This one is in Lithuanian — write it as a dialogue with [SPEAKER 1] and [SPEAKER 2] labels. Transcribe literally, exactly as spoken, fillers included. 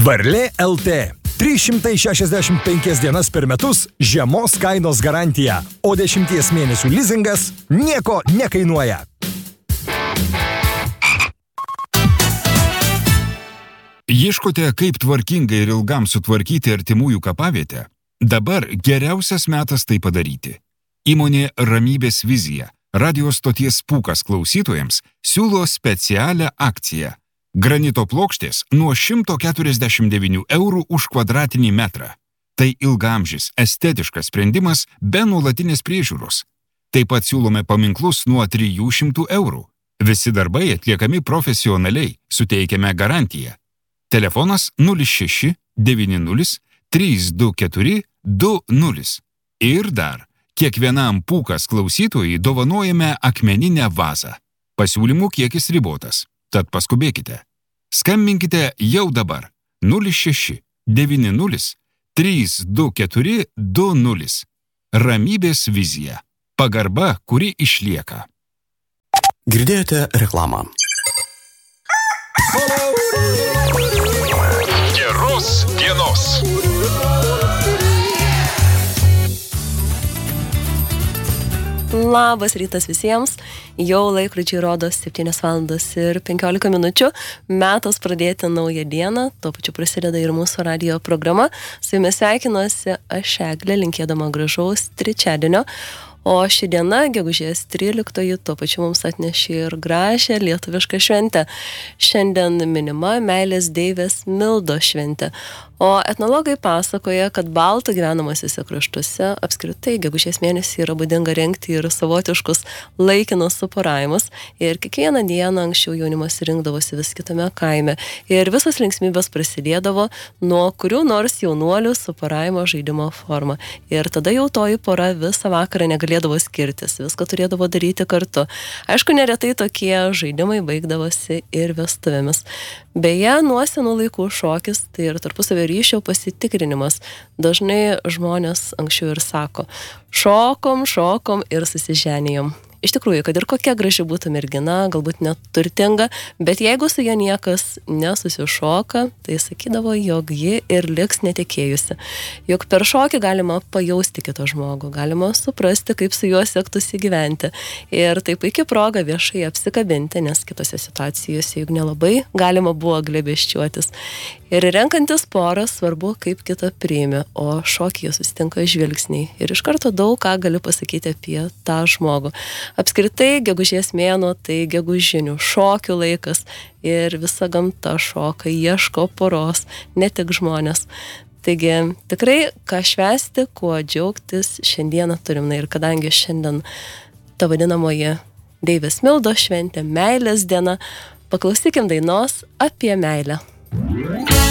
[SPEAKER 1] Varlė L T. trys šimtai šešiasdešimt penkias dienas per metus žemos kainos garantija, o dešimties mėnesių lizingas nieko nekainuoja.
[SPEAKER 2] Ieškote, kaip tvarkingai ir ilgam sutvarkyti artimųjų kapavietę? Dabar geriausias metas tai padaryti. Įmonė Ramybės vizija, radio stoties Pūkas klausytojams, siūlo specialią akciją. Granito plokštės nuo šimto keturiasdešimt devynių eurų už kvadratinį metrą. Tai ilgaamžis, estetiškas sprendimas be nuolatinės priežiūros. Taip pat siūlome paminklus nuo trijų šimtų eurų. Visi darbai atliekami profesionaliai, suteikiame garantiją. Telefonas nulis šeši devyni nulis trys du keturi du nulis. Ir dar, kiekvienam Pūkas klausytojui dovanojame akmeninę vazą. Pasiūlymų kiekis ribotas, tad paskubėkite. Skambinkite jau dabar nulis šeši devyni nulis trys du keturi du nulis. Ramybės vizija. Pagarba, kuri išlieka.
[SPEAKER 3] Girdėjote reklamą.
[SPEAKER 2] Geros dienos.
[SPEAKER 4] Labas rytas visiems, jau laikrodžiai rodo septynios valandos ir penkiolika minučių, metas pradėti naują dieną, tuo pačiu prasideda ir mūsų radijo programa, su jumis sveikinuosi aš Eglė, linkėdama gražaus trečiadienio, o ši diena, gegužės tryliktoji, tuo pačiu mums atnešė ir gražią lietuvišką šventę. Šiandien minima meilės deivės Mildos šventė. O etnologai pasakoja, kad baltų gyvenamosiuose kraštuose apskritai gegužės mėnesį yra būdinga rengti ir savotiškus laikinus suporavimus. Ir kiekvieną dieną anksčiau jaunimas rinkdavosi vis kitame kaime. Ir visos linksmybės prasidėdavo nuo kurių nors jaunuolių suporavimo žaidimo forma. Ir tada jau toji pora visą vakarą negalėdavo skirtis, viską turėdavo daryti kartu. Aišku, neretai tokie žaidimai baigdavosi ir vestuvėmis. Beje, nuo senų laikų šokis, tai ir tarpusavio ryšio pasitikrinimas. Dažnai žmonės anksčiau ir sako, šokom, šokom ir susiženijom. Iš tikrųjų, kad ir kokia graži būtų mergina, galbūt net turtinga, bet jeigu su ja niekas nesusišoka, tai sakydavo, jog ji ir liks netekėjusi. Jog per šokį galima pajausti kitą žmogų, galima suprasti, kaip su juo sektųsi gyventi. Ir tai puikia proga viešai apsikabinti, nes kitose situacijose juk nelabai galima buvo glėbesčiuotis. Ir renkantis porą svarbu, kaip kitą priimi, o šokyje susitinka žvilgsniai. Ir iš karto daug ką galiu pasakyti apie tą žmogų. Apskritai, gegužės mėnuo tai gegužinių šokių laikas ir visa gamta šoka, ieško poros, ne tik žmonės. Taigi, tikrai, ką švęsti, kuo džiaugtis, šiandieną turim. Na ir kadangi šiandien ta vadinamoji deivės Mildos šventė, meilės diena, paklausykim dainos apie meilę.